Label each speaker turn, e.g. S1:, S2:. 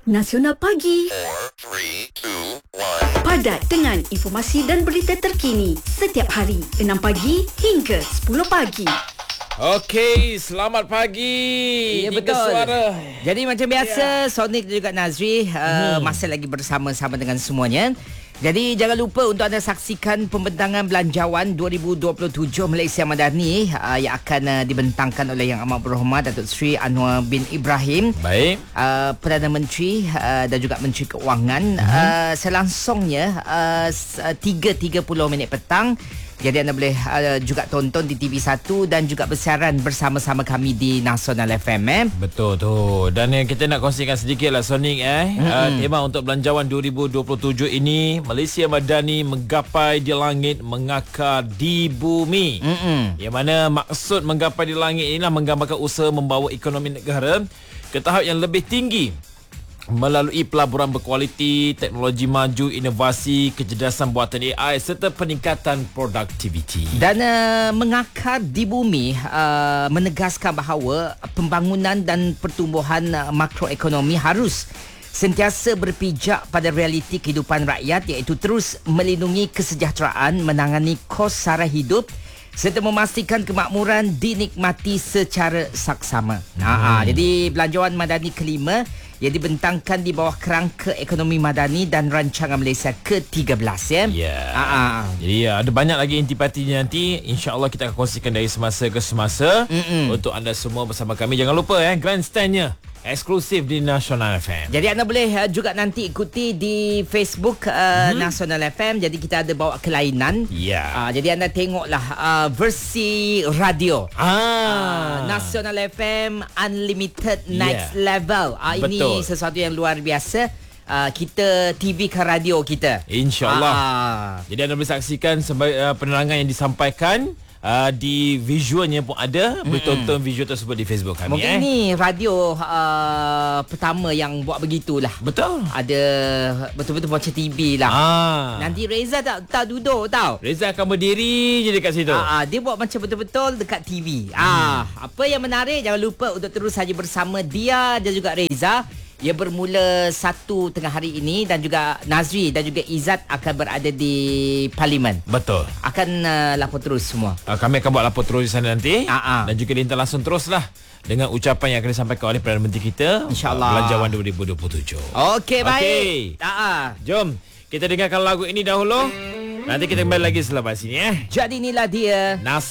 S1: Nasional Pagi.
S2: 4, 3, 2, 1.
S1: Padat dengan informasi dan berita terkini setiap hari 6 pagi hingga 10 pagi.
S3: Okey, selamat pagi.
S4: Ya,
S3: Hingga
S4: betul.
S3: Suara.
S4: Jadi macam biasa, Sonic dan juga Nazri masih lagi bersama-sama dengan semuanya. Jadi jangan lupa untuk anda saksikan pembentangan belanjawan 2027 Malaysia Madani yang akan dibentangkan oleh Yang Amat Berhormat Datuk Seri Anwar bin Ibrahim.
S3: Baik.
S4: Perdana Menteri dan juga Menteri Keuangan. Selangsungnya 3.30 minit petang. Jadi anda boleh juga tonton di TV1 dan juga bersiaran bersama-sama kami di Nasional FM.
S3: Betul tu. Dan yang kita nak kongsikan sedikit lah Sonic tema untuk belanjawan 2027 ini, Malaysia Madani menggapai di langit, mengakar di bumi. Yang mana maksud menggapai di langit inilah menggambarkan usaha membawa ekonomi negara ke tahap yang lebih tinggi melalui pelaburan berkualiti, teknologi maju, inovasi, kecerdasan buatan AI serta peningkatan produktiviti.
S4: Dan mengakar di bumi menegaskan bahawa pembangunan dan pertumbuhan makroekonomi harus sentiasa berpijak pada realiti kehidupan rakyat, iaitu terus melindungi kesejahteraan, menangani kos sara hidup serta memastikan kemakmuran dinikmati secara saksama. Jadi belanjawan madani kelima yang dibentangkan di bawah kerangka ekonomi madani dan rancangan Malaysia ke-13 ya.
S3: Ya. Jadi ada banyak lagi intipatinya nanti. InsyaAllah kita akan kongsikan dari semasa ke semasa untuk anda semua bersama kami. Jangan lupa grandstandnya eksklusif di Nasional FM.
S4: Jadi anda boleh juga nanti ikuti di Facebook Nasional FM. Jadi kita ada bawa kelainan.
S3: Ya.
S4: Jadi anda tengoklah versi radio. Nasional FM Unlimited Next Level. Ini
S3: Betul.
S4: sesuatu yang luar biasa. Kita TV-kan radio kita.
S3: InsyaAllah. Jadi anda boleh saksikan penerangan yang disampaikan. Di visualnya pun ada. Boleh tonton visual tersebut di Facebook kami.
S4: Mungkin ini radio pertama yang buat begitulah.
S3: Betul.
S4: Ada betul-betul macam TV lah. Nanti Reza tak duduk tau.
S3: Reza akan berdiri je dekat situ.
S4: Dia buat macam betul-betul dekat TV. Apa yang menarik, jangan lupa untuk terus saja bersama dia dan juga Reza. Ia bermula 1 tengah hari ini dan juga Nazri dan juga Izzat akan berada di Parlimen.
S3: Betul.
S4: Akan lapor terus semua.
S3: Kami akan buat lapor terus di sana nanti.
S4: Dan
S3: juga dihantar langsung teruslah dengan ucapan yang akan disampaikan oleh Perdana Menteri kita.
S4: InsyaAllah.
S3: Belanjawan 2027.
S4: Okey, baik.
S3: Jom kita dengarkan lagu ini dahulu. Nanti kita kembali lagi selepas ini.
S4: Jadi inilah dia